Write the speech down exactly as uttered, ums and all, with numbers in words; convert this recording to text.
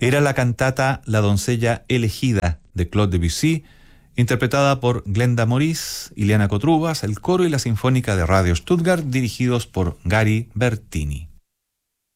Era la cantata La doncella elegida de Claude Debussy, interpretada por Glenda Morís, Ileana Cotrubas, el coro y la Sinfónica de Radio Stuttgart, dirigidos por Gary Bertini.